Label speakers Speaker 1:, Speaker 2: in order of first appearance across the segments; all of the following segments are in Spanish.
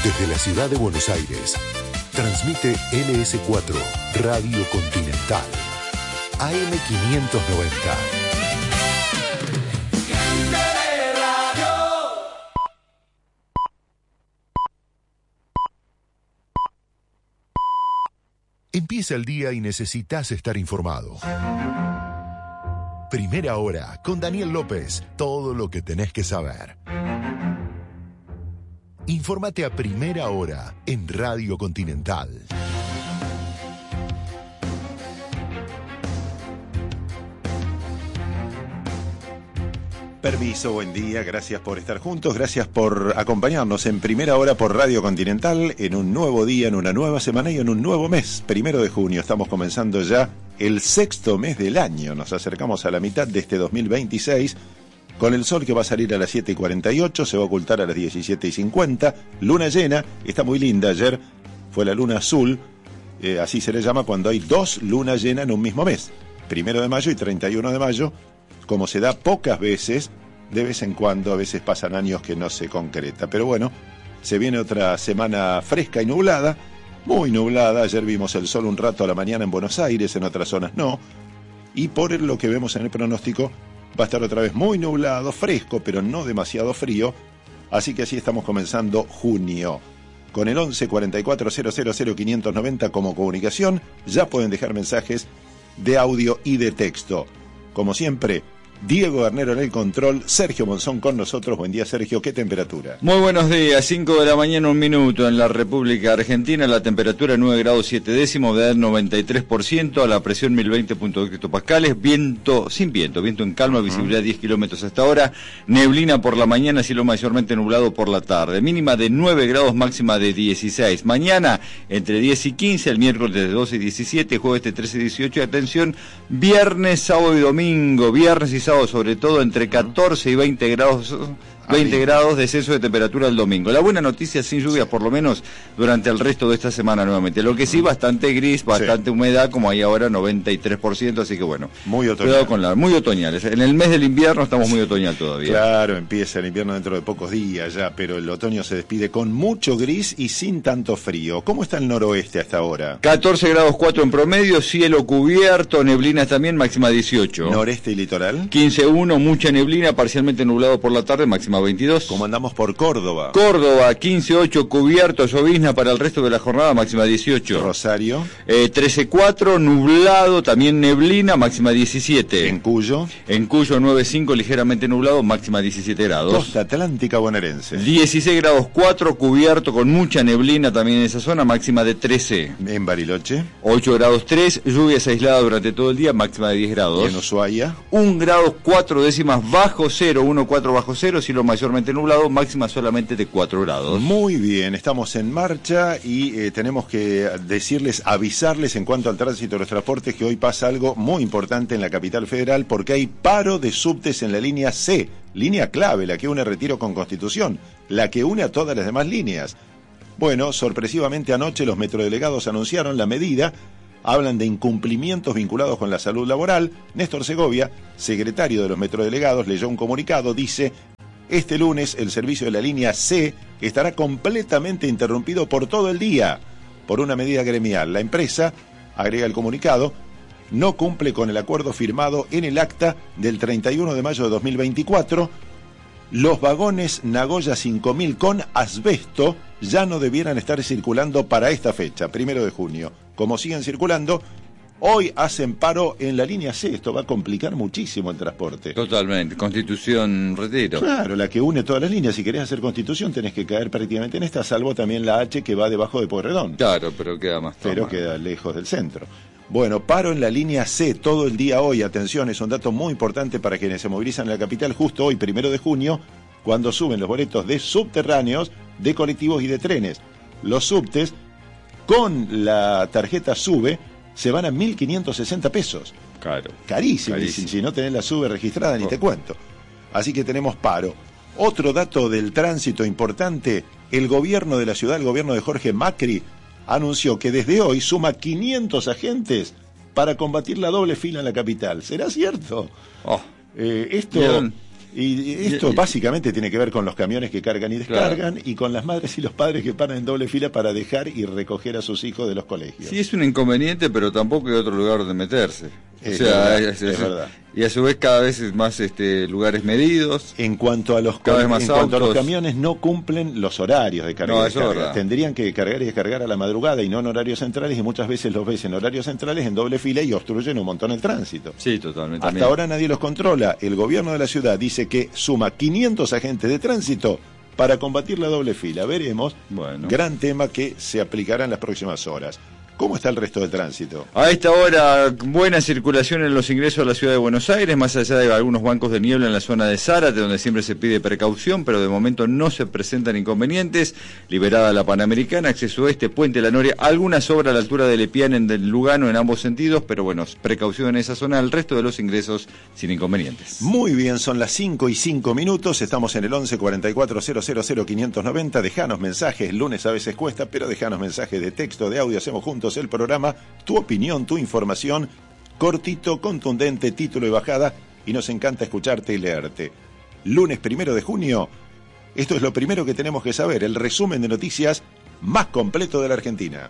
Speaker 1: Desde la ciudad de Buenos Aires, transmite LS4 Radio Continental, AM590. Empieza el día y necesitas estar informado. Primera Hora, con Daniel López. Todo lo que tenés que saber. Infórmate a Primera Hora en Radio Continental.
Speaker 2: Permiso, buen día, gracias por estar juntos, gracias por acompañarnos en Primera Hora por Radio Continental, en un nuevo día, en una nueva semana y en un nuevo mes, 1 de junio. Estamos comenzando ya el 6º mes del año, nos acercamos a la mitad de este 2026, con el sol que va a salir a las 7:48, se va a ocultar a las 17:50, luna llena, está muy linda. Ayer fue la luna azul, así se le llama cuando hay 2 lunas llenas en un mismo mes, 1 de mayo y 31 de mayo, como se da pocas veces, de vez en cuando, a veces pasan años que no se concreta. Pero bueno, se viene otra semana fresca y nublada, muy nublada. Ayer vimos el sol un rato a la mañana en Buenos Aires, en otras zonas no. Y por lo que vemos en el pronóstico, va a estar otra vez muy nublado, fresco, pero no demasiado frío. Así que así estamos comenzando junio. Con el 11 44 000 590 como comunicación, ya pueden dejar mensajes de audio y de texto. Como siempre, Diego Garnero en el control, Sergio Monzón con nosotros. Buen día, Sergio. ¿Qué temperatura?
Speaker 3: Muy buenos días, 5 de la mañana, 1 minuto en la República Argentina. La temperatura 9 grados 7 décimos, humedad 93%, a la presión 1020 hectopascales, viento en calma, visibilidad 10 kilómetros hasta ahora, neblina por la mañana, cielo mayormente nublado por la tarde, mínima de 9 grados, máxima de 16. Mañana entre 10 y 15, el miércoles de 12 y 17, jueves de 13 y 18, y atención, viernes, sábado y domingo, viernes y sábado sobre todo entre 14 y 20 grados, descenso de temperatura el domingo. La buena noticia, sin lluvias por lo menos durante el resto de esta semana nuevamente. Lo que sí, bastante gris, bastante humedad, como hay ahora 93%, así que bueno.
Speaker 2: Muy otoñal.
Speaker 3: Muy otoñales. En el mes del invierno estamos muy otoñal todavía.
Speaker 2: Claro, empieza el invierno dentro de pocos días ya, pero el otoño se despide con mucho gris y sin tanto frío. ¿Cómo está el noroeste hasta ahora?
Speaker 3: 14 grados 4 en promedio, cielo cubierto, neblinas también, máxima 18.
Speaker 2: ¿Noreste y litoral?
Speaker 3: 15.1, mucha neblina, parcialmente nublado por la tarde, máxima 22.
Speaker 2: ¿Cómo andamos por Córdoba?
Speaker 3: Córdoba, 15.8, cubierto, llovizna para el resto de la jornada, máxima 18.
Speaker 2: Rosario.
Speaker 3: 13.4, nublado, también neblina, máxima 17.
Speaker 2: ¿En Cuyo?
Speaker 3: En Cuyo, 9.5, ligeramente nublado, máxima 17 grados.
Speaker 2: Costa Atlántica bonaerense.
Speaker 3: 16 grados 4, cubierto, con mucha neblina también en esa zona, máxima de 13.
Speaker 2: ¿En Bariloche?
Speaker 3: 8 grados 3, lluvias aisladas durante todo el día, máxima de 10 grados.
Speaker 2: ¿Y en Ushuaia?
Speaker 3: 1 grado 4 décimas bajo cero, 1,4 bajo cero, cielo mayormente nublado, máxima solamente de 4 grados.
Speaker 2: Muy bien, estamos en marcha y tenemos que avisarles en cuanto al tránsito de los transportes que hoy pasa algo muy importante en la capital federal, porque hay paro de subtes en la línea C, línea clave, la que une Retiro con Constitución, la que une a todas las demás líneas. Bueno, sorpresivamente anoche los metrodelegados anunciaron la medida. Hablan de incumplimientos vinculados con la salud laboral. Néstor Segovia, secretario de los metrodelegados, leyó un comunicado, dice: este lunes el servicio de la línea C estará completamente interrumpido por todo el día por una medida gremial. La empresa, agrega el comunicado, no cumple con el acuerdo firmado en el acta del 31 de mayo de 2024. Los vagones Nagoya 5000 con asbesto ya no debieran estar circulando para esta fecha, 1 de junio. Como siguen circulando, hoy hacen paro en la línea C. Esto va a complicar muchísimo el transporte.
Speaker 3: Totalmente. Constitución, Retiro.
Speaker 2: Claro, la que une todas las líneas. Si querés hacer Constitución tenés que caer prácticamente en esta, salvo también la H que va debajo de Pueyrredón.
Speaker 3: Claro, pero queda más.
Speaker 2: Pero queda lejos del centro. Bueno, paro en la línea C todo el día hoy. Atención, es un dato muy importante para quienes se movilizan en la capital justo hoy, 1 de junio, cuando suben los boletos de subterráneos, de colectivos y de trenes. Los subtes, con la tarjeta SUBE, se van a 1.560 pesos.
Speaker 3: Claro.
Speaker 2: Carísimo. Si no tenés la SUBE registrada, ni te cuento. Así que tenemos paro. Otro dato del tránsito importante: el gobierno de la ciudad, el gobierno de Jorge Macri, anunció que desde hoy suma 500 agentes para combatir la doble fila en la capital. ¿Será cierto?
Speaker 3: Oh,
Speaker 2: Esto
Speaker 3: ¿vieron?
Speaker 2: Y esto básicamente tiene que ver con los camiones que cargan y descargan, claro, y con las madres y los padres que paran en doble fila para dejar y recoger a sus hijos de los colegios.
Speaker 3: Sí, es un inconveniente, pero tampoco hay otro lugar donde meterse.
Speaker 2: Es verdad.
Speaker 3: Y a su vez cada vez es más lugares medidos.
Speaker 2: En cuanto a los camiones, no cumplen los horarios de carga y descarga. Tendrían que cargar y descargar a la madrugada y no en horarios centrales, y muchas veces los ves en horarios centrales en doble fila y obstruyen un montón el tránsito.
Speaker 3: Sí, totalmente.
Speaker 2: Hasta ahora nadie los controla. El gobierno de la ciudad dice que suma 500 agentes de tránsito para combatir la doble fila. Veremos.
Speaker 3: Bueno.
Speaker 2: Gran tema que se aplicará en las próximas horas. ¿Cómo está el resto del tránsito?
Speaker 3: A esta hora, buena circulación en los ingresos a la ciudad de Buenos Aires, más allá de algunos bancos de niebla en la zona de Zárate, donde siempre se pide precaución, pero de momento no se presentan inconvenientes. Liberada la Panamericana, acceso oeste, Puente La Noria, algunas obras a la altura de Lepiane en del Lugano en ambos sentidos, pero bueno, precaución en esa zona, el resto de los ingresos sin inconvenientes.
Speaker 2: Muy bien, son las 5:05, estamos en el 11 44 000 590, dejanos mensajes, lunes a veces cuesta, pero dejanos mensajes de texto, de audio, hacemos juntos el programa, tu opinión, tu información, cortito, contundente, título y bajada, y nos encanta escucharte y leerte. Lunes 1 de junio, esto es lo primero que tenemos que saber, el resumen de noticias más completo de la Argentina.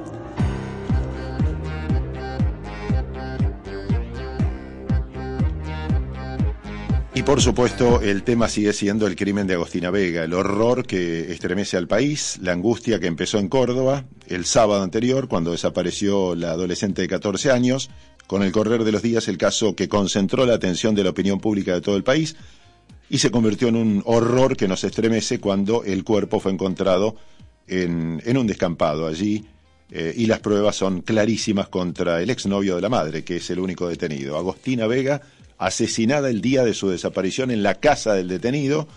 Speaker 2: Y por supuesto, el tema sigue siendo el crimen de Agostina Vega, el horror que estremece al país, la angustia que empezó en Córdoba el sábado anterior, cuando desapareció la adolescente de 14 años. Con el correr de los días, el caso que concentró la atención de la opinión pública de todo el país y se convirtió en un horror que nos estremece cuando el cuerpo fue encontrado en un descampado allí. Y las pruebas son clarísimas contra el exnovio de la madre, que es el único detenido. Agostina Vega, asesinada el día de su desaparición en la casa del detenido.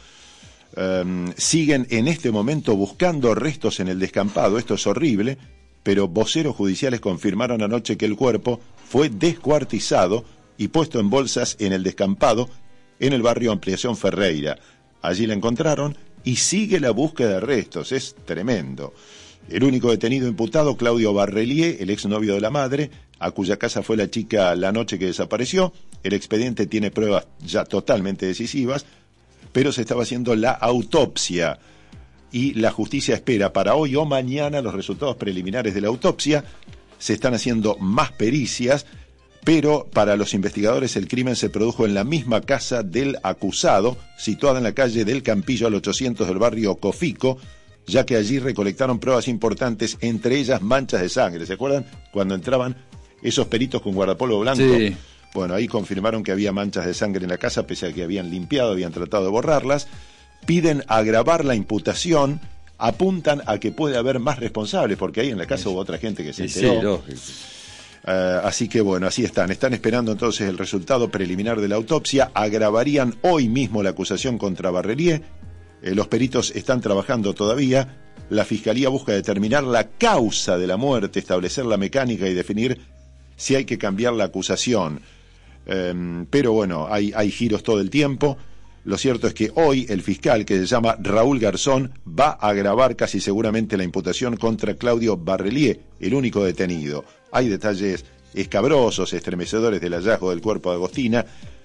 Speaker 2: Siguen en este momento buscando restos en el descampado. Esto es horrible, pero voceros judiciales confirmaron anoche que el cuerpo fue descuartizado y puesto en bolsas en el descampado en el barrio Ampliación Ferreira. Allí la encontraron y sigue la búsqueda de restos. Es tremendo. El único detenido imputado, Claudio Barrelier, el exnovio de la madre, a cuya casa fue la chica la noche que desapareció. El expediente tiene pruebas ya totalmente decisivas, pero se estaba haciendo la autopsia y la justicia espera para hoy o mañana los resultados preliminares de la autopsia. Se están haciendo más pericias, pero para los investigadores el crimen se produjo en la misma casa del acusado, situada en la calle del Campillo al 800 del barrio Cofico, ya que allí recolectaron pruebas importantes, entre ellas manchas de sangre. ¿Se acuerdan cuando entraban esos peritos con guardapolvo blanco?
Speaker 3: Sí.
Speaker 2: Bueno, ahí confirmaron que había manchas de sangre en la casa, pese a que habían limpiado, habían tratado de borrarlas. Piden agravar la imputación, apuntan a que puede haber más responsables, porque ahí en la casa hubo otra gente que se enteró.
Speaker 3: Sí, lógico.
Speaker 2: Así que bueno, así están esperando entonces el resultado preliminar de la autopsia. Agravarían hoy mismo la acusación contra Barrelier. Los peritos están trabajando todavía. La Fiscalía busca determinar la causa de la muerte, establecer la mecánica y definir si hay que cambiar la acusación. Pero bueno, hay giros todo el tiempo. Lo cierto es que hoy el fiscal, que se llama Raúl Garzón, va a agravar casi seguramente la imputación contra Claudio Barrelier, el único detenido. Hay detalles escabrosos, estremecedores del hallazgo del cuerpo de Agostina.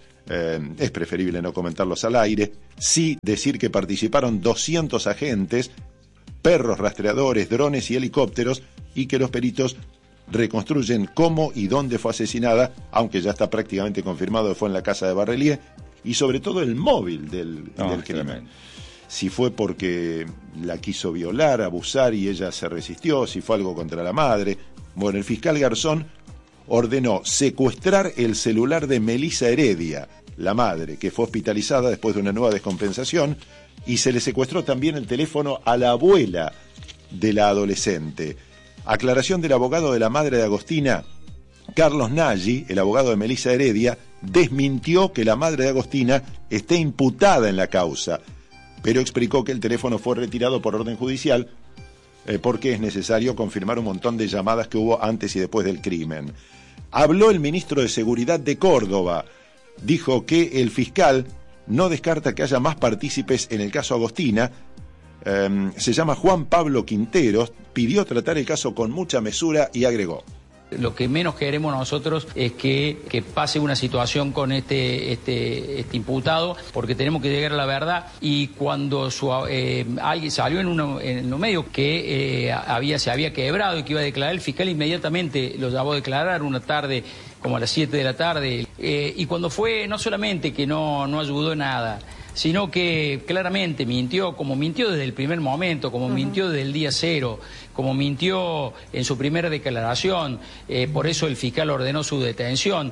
Speaker 2: Es preferible no comentarlos al aire. Sí decir que participaron 200 agentes, perros rastreadores, drones y helicópteros, y que los peritos reconstruyen cómo y dónde fue asesinada, aunque ya está prácticamente confirmado que fue en la casa de Barrelier, y sobre todo el móvil del crimen. Si fue porque la quiso violar, abusar y ella se resistió, si fue algo contra la madre. Bueno, el fiscal Garzón ordenó secuestrar el celular de Melissa Heredia, la madre, que fue hospitalizada después de una nueva descompensación, y se le secuestró también el teléfono a la abuela de la adolescente. Aclaración del abogado de la madre de Agostina, Carlos Nagy, el abogado de Melissa Heredia, desmintió que la madre de Agostina esté imputada en la causa, pero explicó que el teléfono fue retirado por orden judicial porque es necesario confirmar un montón de llamadas que hubo antes y después del crimen. Habló el ministro de Seguridad de Córdoba, dijo que el fiscal no descarta que haya más partícipes en el caso Agostina. Se llama Juan Pablo Quinteros, pidió tratar el caso con mucha mesura y agregó:
Speaker 4: Lo que menos queremos nosotros es que pase una situación con este imputado, porque tenemos que llegar a la verdad. Y cuando alguien salió en los medios que se había quebrado y que iba a declarar, el fiscal inmediatamente lo llamó a declarar una tarde, como a las 7 de la tarde. Y cuando fue, no solamente que no ayudó en nada, sino que claramente mintió, como mintió desde el primer momento, como mintió desde el día cero, como mintió en su primera declaración. Por eso el fiscal ordenó su detención.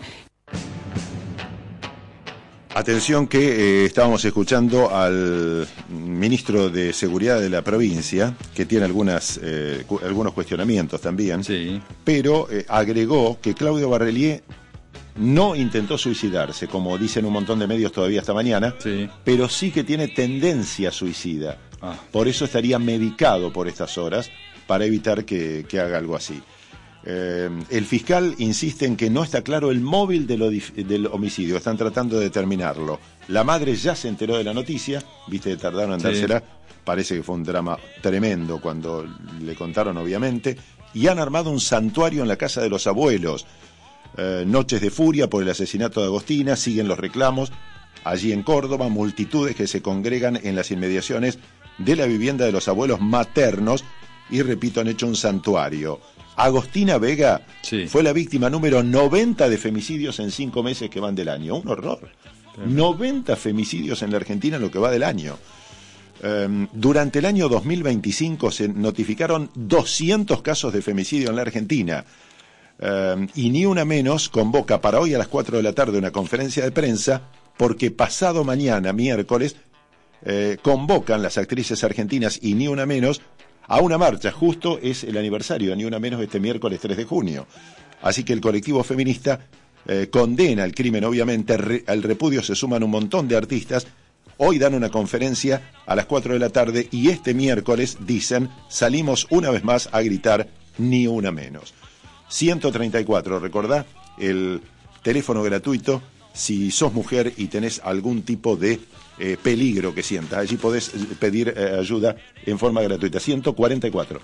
Speaker 2: Atención que estábamos escuchando al ministro de Seguridad de la provincia, que tiene algunos cuestionamientos también,
Speaker 3: sí,
Speaker 2: pero agregó que Claudio Barrelier no intentó suicidarse, como dicen un montón de medios todavía esta mañana,
Speaker 3: sí,
Speaker 2: pero sí que tiene tendencia suicida. Por eso estaría medicado por estas horas, para evitar que haga algo así. El fiscal insiste en que no está claro el móvil del homicidio, están tratando de determinarlo. La madre ya se enteró de la noticia, viste, tardaron en dársela, parece que fue un drama tremendo cuando le contaron, obviamente, y han armado un santuario en la casa de los abuelos. Noches de furia por el asesinato de Agostina, siguen los reclamos. Allí en Córdoba, multitudes que se congregan en las inmediaciones de la vivienda de los abuelos maternos y, repito, han hecho un santuario. Agostina Vega fue la víctima número 90 de femicidios en 5 meses que van del año. Un horror. 90 femicidios en la Argentina en lo que va del año. Durante el año 2025 se notificaron 200 casos de femicidio en la Argentina. Y Ni Una Menos convoca para hoy a las 4 de la tarde una conferencia de prensa, porque pasado mañana, miércoles, convocan las actrices argentinas y Ni Una Menos a una marcha. Justo es el aniversario de Ni Una Menos, este miércoles 3 de junio. Así que el colectivo feminista condena el crimen, obviamente. Al repudio se suman un montón de artistas. Hoy dan una conferencia a las 4 de la tarde y este miércoles, dicen, salimos una vez más a gritar Ni Una Menos. 134, recordá, el teléfono gratuito si sos mujer y tenés algún tipo de peligro que sientas. Allí podés pedir ayuda en forma gratuita. 144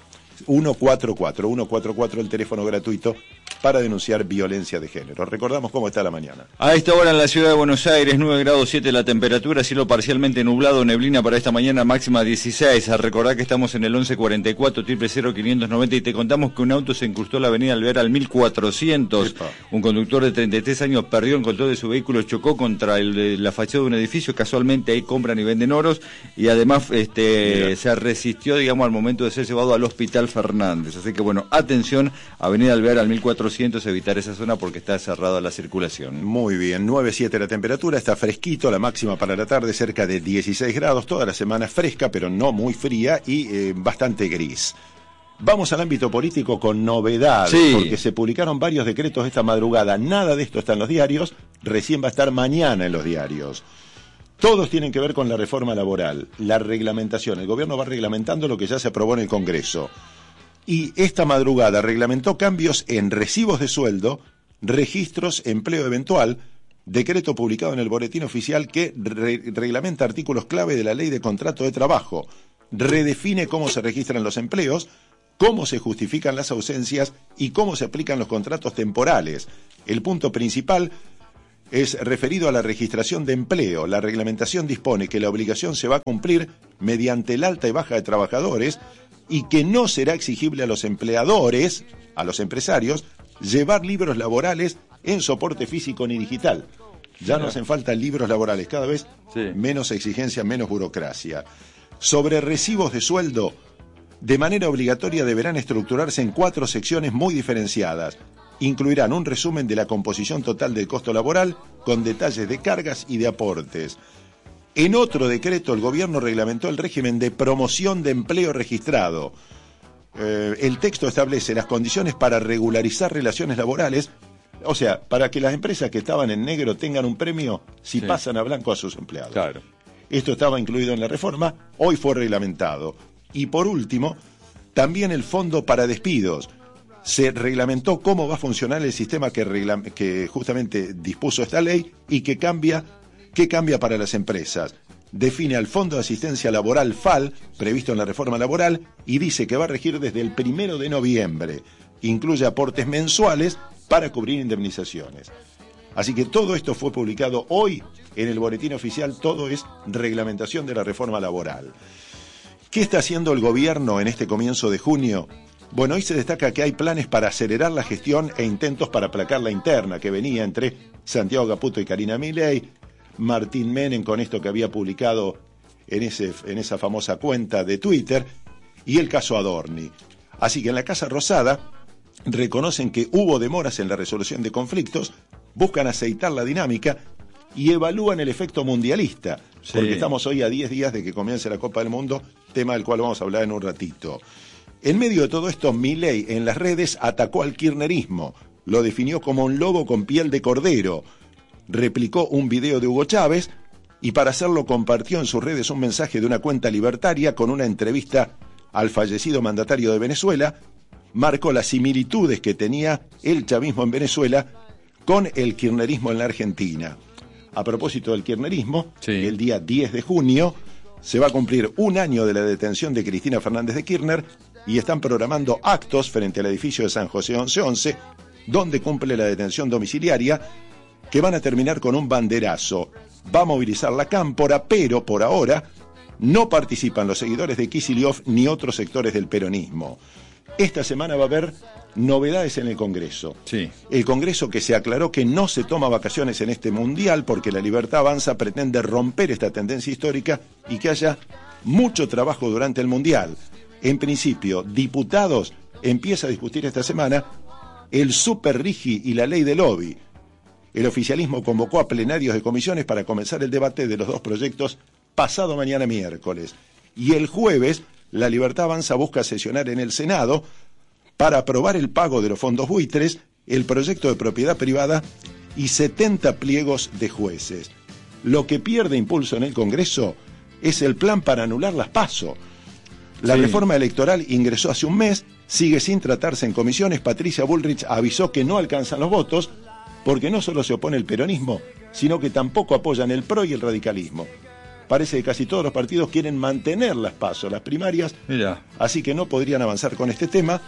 Speaker 2: 144 el teléfono gratuito para denunciar violencia de género. Recordamos cómo está la mañana.
Speaker 3: A esta hora en la ciudad de Buenos Aires, 9 grados 7 la temperatura, cielo parcialmente nublado, neblina para esta mañana, máxima 16. A recordar que estamos en el 1144 590 y te contamos que un auto se incrustó en la avenida Alvear al 1400.
Speaker 2: Epa. Un
Speaker 3: conductor de 33 años perdió el control de su vehículo, chocó contra la fachada de un edificio. Casualmente ahí compran y venden oros y además se resistió, digamos, al momento de ser llevado al hospital Fernández. Así que bueno, atención, avenida Alvear al 1400, evitar esa zona porque está cerrada la circulación.
Speaker 2: Muy bien, 9.7 la temperatura, está fresquito, la máxima para la tarde cerca de 16 grados, toda la semana fresca pero no muy fría y bastante gris. Vamos al ámbito político con novedades, porque se publicaron varios decretos esta madrugada. Nada de esto está en los diarios, recién va a estar mañana en los diarios. Todos tienen que ver con la reforma laboral, la reglamentación. El gobierno va reglamentando lo que ya se aprobó en el Congreso. Y esta madrugada reglamentó cambios en recibos de sueldo, registros, empleo eventual, decreto publicado en el Boletín Oficial que reglamenta artículos clave de la Ley de Contrato de Trabajo, redefine cómo se registran los empleos, cómo se justifican las ausencias y cómo se aplican los contratos temporales. El punto principal es referido a la registración de empleo. La reglamentación dispone que la obligación se va a cumplir mediante el alta y baja de trabajadores y que no será exigible a los empleadores, a los empresarios, llevar libros laborales en soporte físico ni digital. Ya no hacen falta libros laborales, cada vez menos exigencia, menos burocracia. Sobre recibos de sueldo, de manera obligatoria deberán estructurarse en 4 secciones muy diferenciadas. Incluirán un resumen de la composición total del costo laboral, con detalles de cargas y de aportes. En otro decreto, el gobierno reglamentó el régimen de promoción de empleo registrado. El texto establece las condiciones para regularizar relaciones laborales, o sea, para que las empresas que estaban en negro tengan un premio si pasan a blanco a sus empleados.
Speaker 3: Claro.
Speaker 2: Esto estaba incluido en la reforma, hoy fue reglamentado. Y por último, también el fondo para despidos. Se reglamentó cómo va a funcionar el sistema que justamente dispuso esta ley y qué cambia para las empresas. Define al Fondo de Asistencia Laboral FAL, previsto en la reforma laboral, y dice que va a regir desde el 1 de noviembre. incluye aportes mensuales para cubrir indemnizaciones. Así que todo esto fue publicado hoy en el boletín oficial, todo es reglamentación de la reforma laboral. ¿Qué está haciendo el gobierno en este comienzo de junio? Bueno, hoy se destaca que hay planes para acelerar la gestión e intentos para aplacar la interna que venía entre Santiago Caputo y Karina Milei, Martín Menem con esto que había publicado en esa famosa cuenta de Twitter, y el caso Adorni. Así que en la Casa Rosada reconocen que hubo demoras en la resolución de conflictos, buscan aceitar la dinámica y evalúan el efecto mundialista, porque estamos hoy a 10 días de que comience la Copa del Mundo, tema del cual vamos a hablar en un ratito. En medio de todo esto, Milei en las redes atacó al kirchnerismo, lo definió como un lobo con piel de cordero, replicó un video de Hugo Chávez y para hacerlo compartió en sus redes un mensaje de una cuenta libertaria con una entrevista al fallecido mandatario de Venezuela, marcó las similitudes que tenía el chavismo en Venezuela con el kirchnerismo en la Argentina. A propósito del kirchnerismo, el día 10 de junio se va a cumplir un año de la detención de Cristina Fernández de Kirchner y están programando actos frente al edificio de San José 1111, donde cumple la detención domiciliaria, que van a terminar con un banderazo. Va a movilizar la cámpora, pero por ahora no participan los seguidores de Kicillof ni otros sectores del peronismo. Esta semana va a haber novedades en el Congreso. El Congreso que se aclaró que no se toma vacaciones en este mundial porque La Libertad Avanza pretende romper esta tendencia histórica y que haya mucho trabajo durante el mundial. En principio, diputados empieza a discutir esta semana el Super Rigi y la ley de lobby. El oficialismo convocó a plenarios de comisiones para comenzar el debate de los dos proyectos pasado mañana miércoles. Y el jueves, La Libertad Avanza busca sesionar en el Senado para aprobar el pago de los fondos buitres, el proyecto de propiedad privada y 70 pliegos de jueces. Lo que pierde impulso en el Congreso es el plan para anular las PASO. La reforma electoral ingresó hace un mes, sigue sin tratarse en comisiones. Patricia Bullrich avisó que no alcanzan los votos porque no solo se opone el peronismo, sino que tampoco apoyan el PRO y el radicalismo. Parece que casi todos los partidos quieren mantener las PASO, las primarias, así que no podrían avanzar con este tema.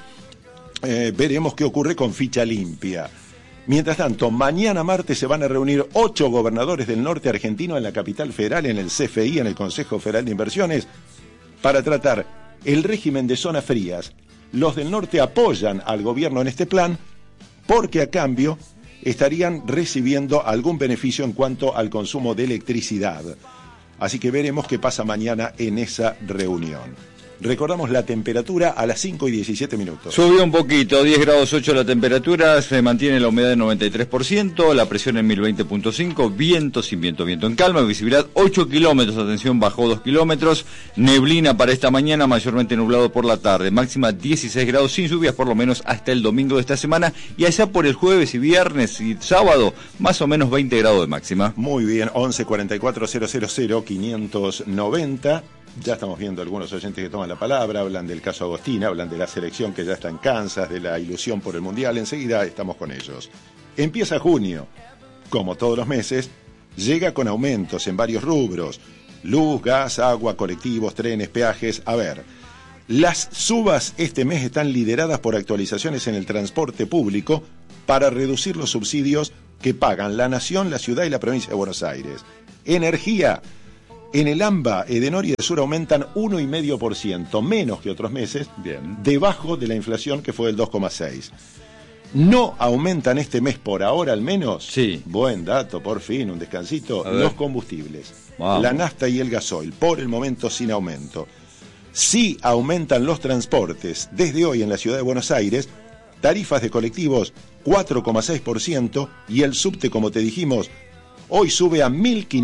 Speaker 2: Veremos qué ocurre con ficha limpia. Mientras tanto, mañana martes se van a reunir 8 gobernadores del norte argentino en la capital federal, en el CFI, en el Consejo Federal de Inversiones, para tratar el régimen de zonas frías. Los del norte apoyan al gobierno en este plan porque a cambio estarían recibiendo algún beneficio en cuanto al consumo de electricidad. Así que veremos qué pasa mañana en esa reunión. Recordamos la temperatura a las 5:17.
Speaker 3: Subió un poquito, 10 grados 8 la temperatura, se mantiene la humedad en 93%, la presión en 1020.5, viento sin viento, viento en calma, visibilidad 8 kilómetros, atención, bajó 2 kilómetros, neblina para esta mañana, mayormente nublado por la tarde, máxima 16 grados sin lluvias por lo menos hasta el domingo de esta semana, y allá por el jueves y viernes y sábado, más o menos 20 grados de máxima.
Speaker 2: Muy bien, 11 44 000 590. Ya estamos viendo algunos oyentes que toman la palabra, hablan del caso Agostina, hablan de la selección que ya está en Kansas, de la ilusión por el Mundial. Enseguida estamos con ellos. Empieza junio. Como todos los meses, llega con aumentos en varios rubros. Luz, gas, agua, colectivos, trenes, peajes. A ver, las subas este mes están lideradas por actualizaciones en el transporte público para reducir los subsidios que pagan la Nación, la Ciudad y la Provincia de Buenos Aires. Energía. En el AMBA, Edenor y Edesur aumentan 1,5%, menos que otros meses, debajo de la inflación que fue del 2,6%. No aumentan este mes por ahora al menos, buen dato, por fin, un descansito, los combustibles, la nafta y el gasoil, por el momento sin aumento. Sí aumentan los transportes, desde hoy en la Ciudad de Buenos Aires, tarifas de colectivos 4,6% y el subte, como te dijimos, hoy sube a 1.500